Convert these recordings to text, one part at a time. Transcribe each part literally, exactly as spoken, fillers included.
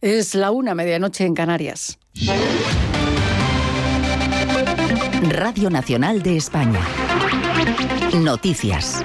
Es la una, medianoche en Canarias. Radio Nacional de España. Noticias.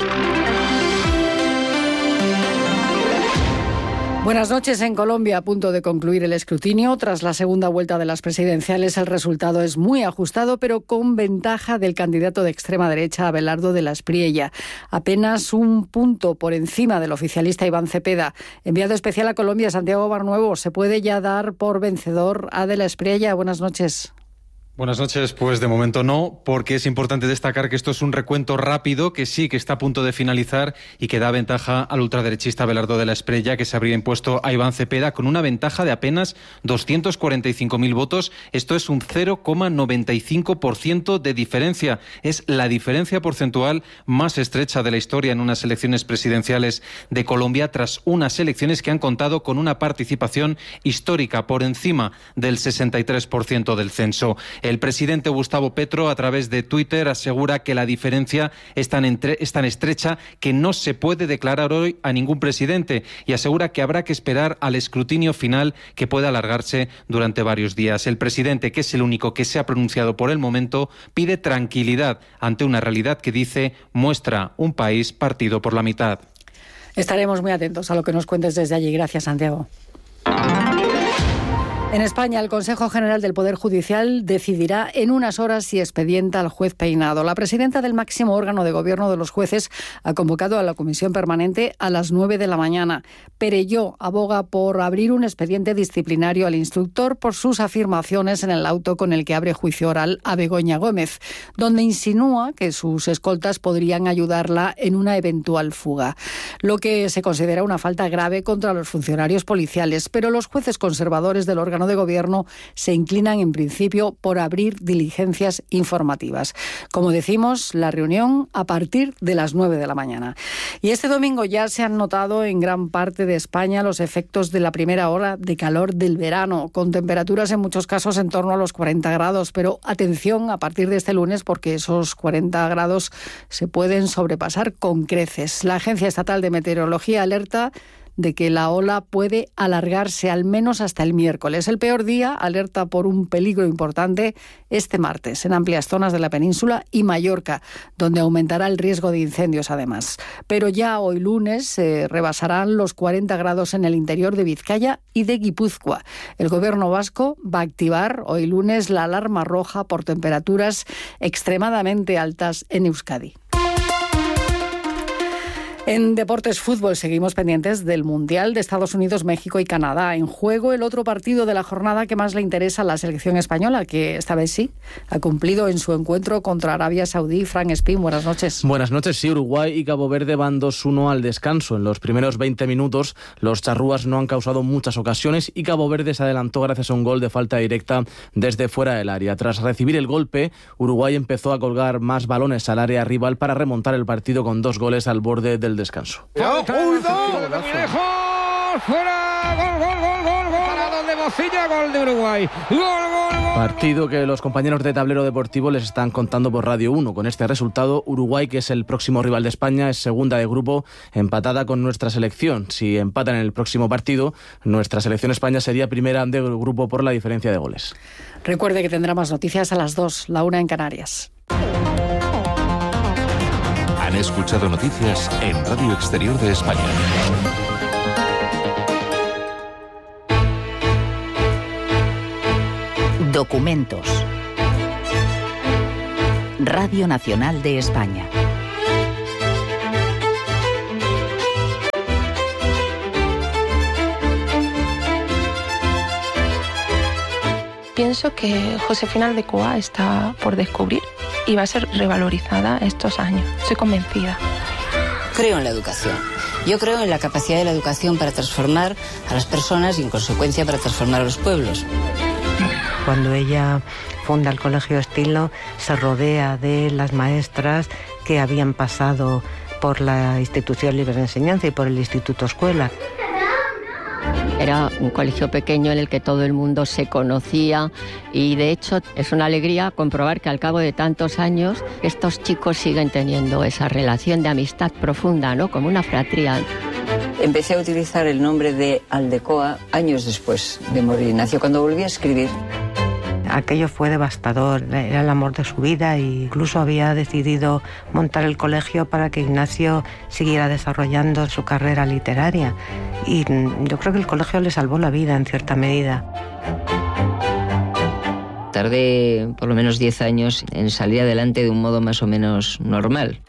Buenas noches. En Colombia, a punto de concluir el escrutinio. Tras la segunda vuelta de las presidenciales, el resultado es muy ajustado, pero con ventaja del candidato de extrema derecha, Abelardo de la Espriella. Apenas un punto por encima del oficialista Iván Cepeda. Enviado especial a Colombia, Santiago Barnuevo, ¿se puede ya dar por vencedor a de la Espriella? Buenas noches. Buenas noches. Pues de momento no, porque es importante destacar que esto es un recuento rápido que sí que está a punto de finalizar y que da ventaja al ultraderechista Abelardo de la Espriella, que se habría impuesto a Iván Cepeda con una ventaja de apenas doscientos cuarenta y cinco mil votos. Esto es un cero coma noventa y cinco por ciento de diferencia. Es la diferencia porcentual más estrecha de la historia en unas elecciones presidenciales de Colombia, tras unas elecciones que han contado con una participación histórica por encima del sesenta y tres por ciento del censo. El presidente Gustavo Petro, a través de Twitter, asegura que la diferencia es tan, entre, es tan estrecha que no se puede declarar hoy a ningún presidente, y asegura que habrá que esperar al escrutinio final, que puede alargarse durante varios días. El presidente, que es el único que se ha pronunciado por el momento, pide tranquilidad ante una realidad que, dice, muestra un país partido por la mitad. Estaremos muy atentos a lo que nos cuentes desde allí. Gracias, Santiago. En España, el Consejo General del Poder Judicial decidirá en unas horas si expedienta al juez Peinado. La presidenta del máximo órgano de gobierno de los jueces ha convocado a la comisión permanente a las nueve de la mañana. Perelló aboga por abrir un expediente disciplinario al instructor por sus afirmaciones en el auto con el que abre juicio oral a Begoña Gómez, donde insinúa que sus escoltas podrían ayudarla en una eventual fuga, lo que se considera una falta grave contra los funcionarios policiales. Pero los jueces conservadores del órgano de gobierno se inclinan en principio por abrir diligencias informativas. Como decimos, la reunión a partir de las nueve de la mañana. Y este domingo ya se han notado en gran parte de España los efectos de la primera hora de calor del verano, con temperaturas en muchos casos en torno a los cuarenta grados. Pero atención a partir de este lunes, porque esos cuarenta grados se pueden sobrepasar con creces. La Agencia Estatal de Meteorología alerta de que la ola puede alargarse al menos hasta el miércoles. El peor día alerta por un peligro importante este martes en amplias zonas de la península y Mallorca, donde aumentará el riesgo de incendios además. Pero ya hoy lunes se eh, rebasarán los cuarenta grados en el interior de Vizcaya y de Guipúzcoa. El gobierno vasco va a activar hoy lunes la alarma roja por temperaturas extremadamente altas en Euskadi. En Deportes Fútbol seguimos pendientes del Mundial de Estados Unidos, México y Canadá. En juego el otro partido de la jornada que más le interesa a la selección española, que esta vez sí ha cumplido en su encuentro contra Arabia Saudí. Frank Espín, buenas noches. Buenas noches. Sí, Uruguay y Cabo Verde van dos uno al descanso. En los primeros veinte minutos los charrúas no han causado muchas ocasiones y Cabo Verde se adelantó gracias a un gol de falta directa desde fuera del área. Tras recibir el golpe, Uruguay empezó a colgar más balones al área rival para remontar el partido con dos goles al borde del descanso. ¡Oh, cuidado! ¡Lejos! ¡Fuera! ¡Gol, gol, gol, gol! ¡Gol! ¡Parado de Mocilla! ¡Gol de Uruguay! ¡Gol, gol, gol! Partido que los compañeros de Tablero Deportivo les están contando por Radio uno. Con este resultado, Uruguay, que es el próximo rival de España, es segunda de grupo, empatada con nuestra selección. Si empatan en el próximo partido, nuestra selección España sería primera de grupo por la diferencia de goles. Recuerde que tendrá más noticias a las dos, la una en Canarias. Han escuchado noticias en Radio Exterior de España. Documentos. Radio Nacional de España. Pienso que Josefina de Cuba está por descubrir y va a ser revalorizada estos años. Estoy convencida. Creo en la educación. Yo creo en la capacidad de la educación para transformar a las personas y, en consecuencia, para transformar a los pueblos. Cuando ella funda el Colegio Estilo, se rodea de las maestras que habían pasado por la Institución Libre de Enseñanza y por el Instituto Escuela. Era un colegio pequeño en el que todo el mundo se conocía y de hecho es una alegría comprobar que al cabo de tantos años estos chicos siguen teniendo esa relación de amistad profunda, ¿no? Como una fratría. Empecé a utilizar el nombre de Aldecoa años después de morir Ignacio, cuando volví a escribir. Aquello fue devastador, era el amor de su vida e incluso había decidido montar el colegio para que Ignacio siguiera desarrollando su carrera literaria. Y yo creo que el colegio le salvó la vida en cierta medida. Tardé por lo menos diez años en salir adelante de un modo más o menos normal.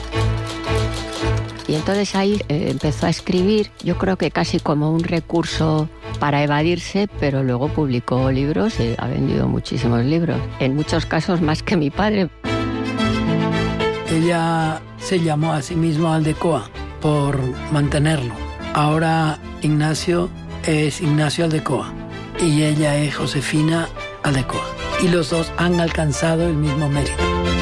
Y entonces ahí eh, empezó a escribir, yo creo que casi como un recurso para evadirse, pero luego publicó libros y ha vendido muchísimos libros, en muchos casos más que mi padre. Ella se llamó a sí mismo Aldecoa por mantenerlo. Ahora Ignacio es Ignacio Aldecoa y ella es Josefina Aldecoa. Y los dos han alcanzado el mismo mérito.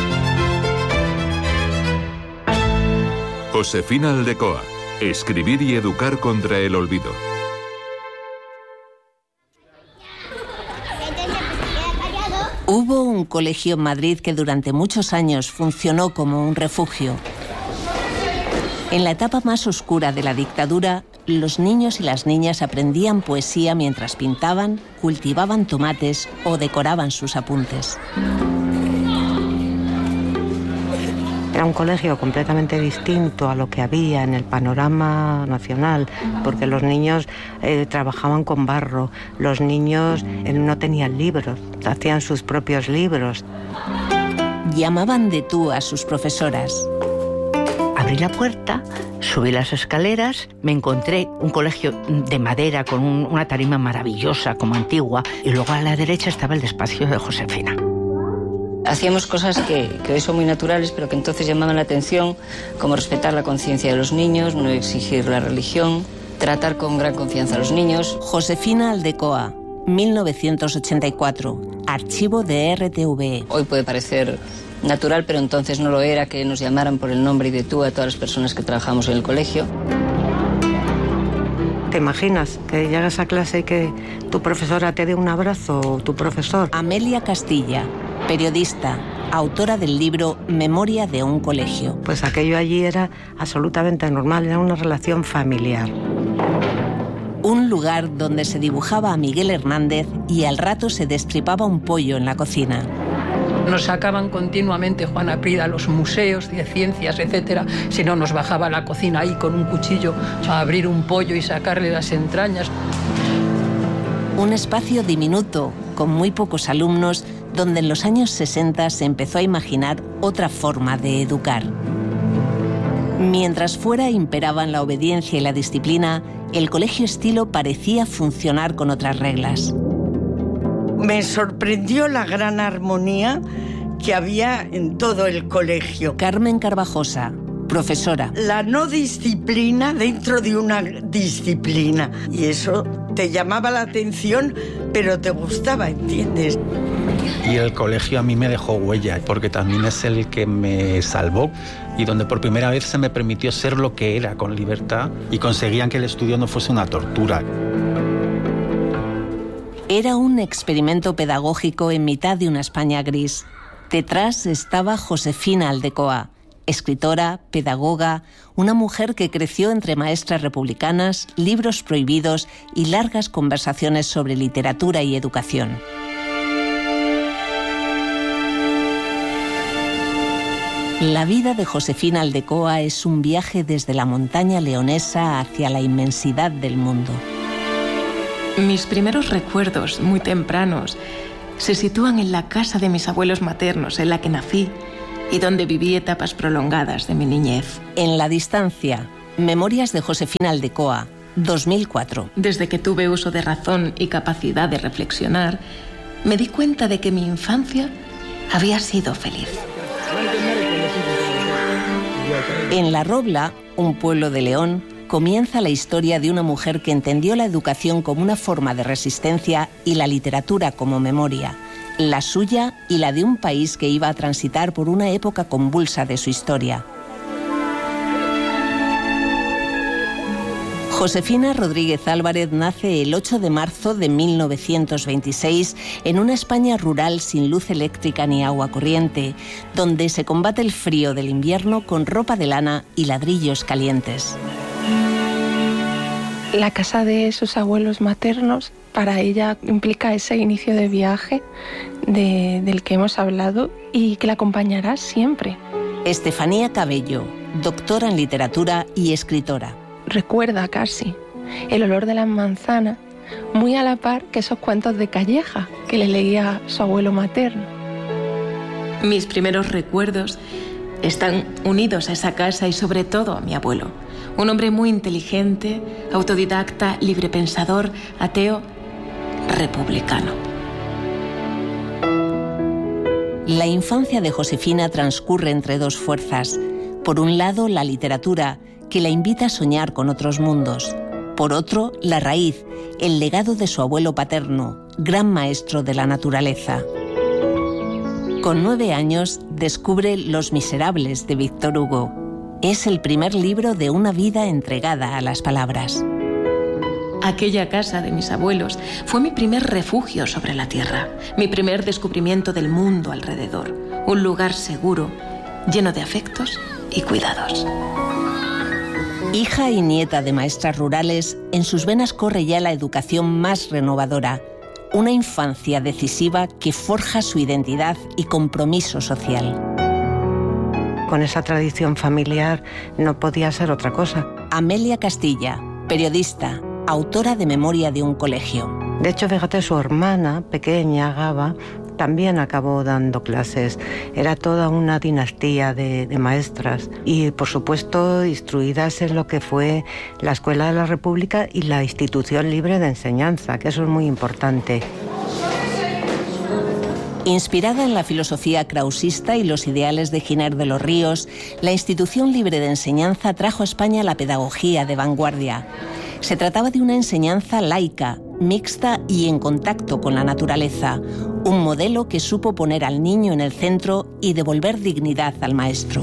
Josefina Aldecoa. Escribir y educar contra el olvido. Hubo un colegio en Madrid que durante muchos años funcionó como un refugio. En la etapa más oscura de la dictadura, los niños y las niñas aprendían poesía mientras pintaban, cultivaban tomates o decoraban sus apuntes. Era un colegio completamente distinto a lo que había en el panorama nacional, porque los niños eh, trabajaban con barro, los niños eh, no tenían libros, hacían sus propios libros. Llamaban de tú a sus profesoras. Abrí la puerta, subí las escaleras, me encontré un colegio de madera con un, una tarima maravillosa como antigua, y luego a la derecha estaba el despacho de Josefina. Hacíamos cosas que, que hoy son muy naturales, pero que entonces llamaban la atención, como respetar la conciencia de los niños, no exigir la religión, tratar con gran confianza a los niños. Josefina Aldecoa, mil novecientos ochenta y cuatro, archivo de R T V E. Hoy puede parecer natural, pero entonces no lo era, que nos llamaran por el nombre y de tú a todas las personas que trabajamos en el colegio. ¿Te imaginas que llegas a clase y que tu profesora te dé un abrazo o tu profesor? Amelia Castilla, periodista, autora del libro Memoria de un colegio. Pues aquello allí era absolutamente normal, era una relación familiar. Un lugar donde se dibujaba a Miguel Hernández y al rato se destripaba un pollo en la cocina. Nos sacaban continuamente Juana Prida a los museos de ciencias, etcétera, si no nos bajaba a la cocina ahí con un cuchillo a abrir un pollo y sacarle las entrañas. Un espacio diminuto, con muy pocos alumnos, donde en los años sesenta se empezó a imaginar otra forma de educar. Mientras fuera imperaban la obediencia y la disciplina, el colegio estilo parecía funcionar con otras reglas. Me sorprendió la gran armonía que había en todo el colegio. Carmen Carvajosa, profesora. La no disciplina dentro de una disciplina. Y eso te llamaba la atención, pero te gustaba, ¿entiendes? Y el colegio a mí me dejó huella, porque también es el que me salvó y donde por primera vez se me permitió ser lo que era con libertad y conseguían que el estudio no fuese una tortura. Era un experimento pedagógico en mitad de una España gris. Detrás estaba Josefina Aldecoa, escritora, pedagoga, una mujer que creció entre maestras republicanas, libros prohibidos y largas conversaciones sobre literatura y educación. La vida de Josefina Aldecoa es un viaje desde la montaña leonesa hacia la inmensidad del mundo. Mis primeros recuerdos, muy tempranos, se sitúan en la casa de mis abuelos maternos, en la que nací y donde viví etapas prolongadas de mi niñez. En la distancia, Memorias de Josefina Aldecoa, dos mil cuatro. Desde que tuve uso de razón y capacidad de reflexionar, me di cuenta de que mi infancia había sido feliz. En La Robla, un pueblo de León, comienza la historia de una mujer que entendió la educación como una forma de resistencia y la literatura como memoria, la suya y la de un país que iba a transitar por una época convulsa de su historia. Josefina Rodríguez Álvarez nace el ocho de marzo de mil novecientos veintiséis en una España rural sin luz eléctrica ni agua corriente, donde se combate el frío del invierno con ropa de lana y ladrillos calientes. La casa de sus abuelos maternos para ella implica ese inicio de viaje de, del que hemos hablado y que la acompañará siempre. Estefanía Cabello, doctora en literatura y escritora. Recuerda casi el olor de las manzanas, muy a la par que esos cuentos de Calleja que le leía su abuelo materno. Mis primeros recuerdos están unidos a esa casa y sobre todo a mi abuelo. Un hombre muy inteligente, autodidacta, librepensador, ateo, republicano. La infancia de Josefina transcurre entre dos fuerzas. Por un lado, la literatura, que la invita a soñar con otros mundos. Por otro, la raíz, el legado de su abuelo paterno, gran maestro de la naturaleza. Con nueve años, descubre Los Miserables de Víctor Hugo. Es el primer libro de una vida entregada a las palabras. Aquella casa de mis abuelos fue mi primer refugio sobre la tierra, mi primer descubrimiento del mundo alrededor, un lugar seguro, lleno de afectos y cuidados. Hija y nieta de maestras rurales, en sus venas corre ya la educación más renovadora, una infancia decisiva que forja su identidad y compromiso social. Con esa tradición familiar no podía ser otra cosa. Amelia Castilla, periodista, autora de Memoria de un colegio. De hecho, fíjate, su hermana pequeña, Gaba, también acabó dando clases. Era toda una dinastía de, de maestras y, por supuesto, instruidas en lo que fue la Escuela de la República y la Institución Libre de Enseñanza, que eso es muy importante. Inspirada en la filosofía krausista y los ideales de Giner de los Ríos, la Institución Libre de Enseñanza trajo a España la pedagogía de vanguardia. Se trataba de una enseñanza laica, mixta y en contacto con la naturaleza, un modelo que supo poner al niño en el centro y devolver dignidad al maestro.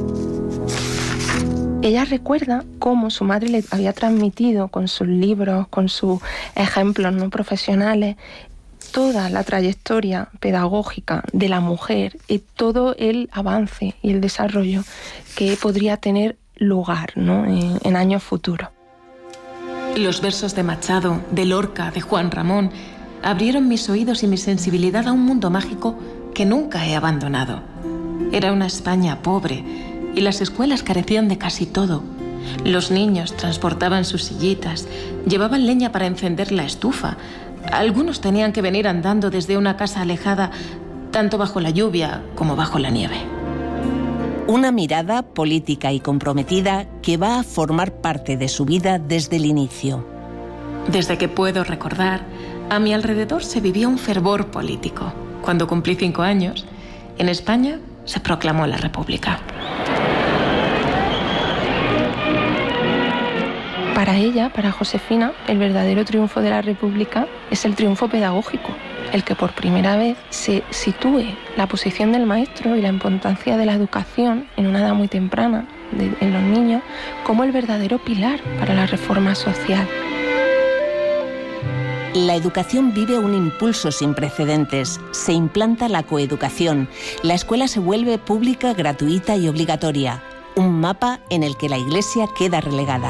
Ella recuerda cómo su madre le había transmitido con sus libros, con sus ejemplos no profesionales, toda la trayectoria pedagógica de la mujer y todo el avance y el desarrollo que podría tener lugar, ¿no?, en, en años futuros. Los versos de Machado, de Lorca, de Juan Ramón, abrieron mis oídos y mi sensibilidad a un mundo mágico que nunca he abandonado. Era una España pobre y las escuelas carecían de casi todo. Los niños transportaban sus sillitas, llevaban leña para encender la estufa. Algunos tenían que venir andando desde una casa alejada, tanto bajo la lluvia como bajo la nieve. Una mirada política y comprometida que va a formar parte de su vida desde el inicio. Desde que puedo recordar, a mi alrededor se vivía un fervor político. Cuando cumplí cinco años, en España se proclamó la República. Para ella, para Josefina, el verdadero triunfo de la República es el triunfo pedagógico, el que por primera vez se sitúe la posición del maestro y la importancia de la educación en una edad muy temprana de, en los niños como el verdadero pilar para la reforma social. La educación vive un impulso sin precedentes. Se implanta la coeducación. La escuela se vuelve pública, gratuita y obligatoria. Un mapa en el que la Iglesia queda relegada.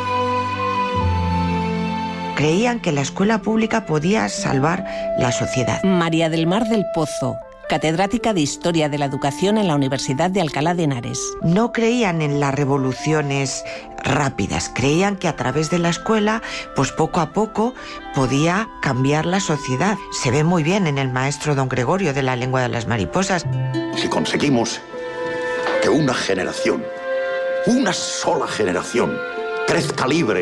Creían que la escuela pública podía salvar la sociedad. María del Mar del Pozo, catedrática de Historia de la Educación en la Universidad de Alcalá de Henares. No creían en las revoluciones rápidas, creían que a través de la escuela, pues poco a poco podía cambiar la sociedad. Se ve muy bien en el maestro don Gregorio de la lengua de las mariposas. Si conseguimos que una generación, una sola generación, crezca libre